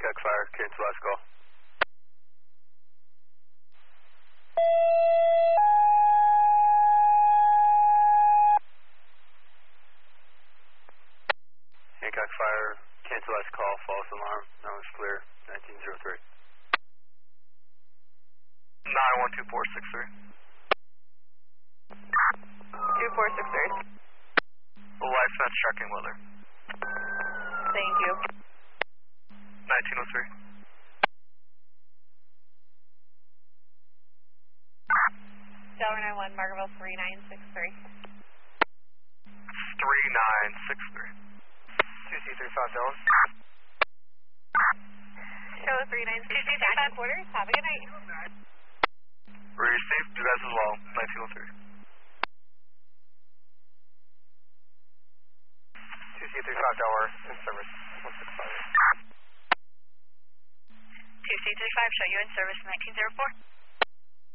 Hancock Fire, cancel last call. Hancock Fire, cancel last call, false alarm, now it's clear, 1903. 912463. 2463. Live fence tracking weather. Thank you. 1903. Delaware 91, Margaretville 3963. 3963. 2C35 Delaware. Show 3963, back in quarters. Have a good night. Received, you guys as well, 1903. 2C35 Delaware, in service, 165. 2C35, show you in service 1904.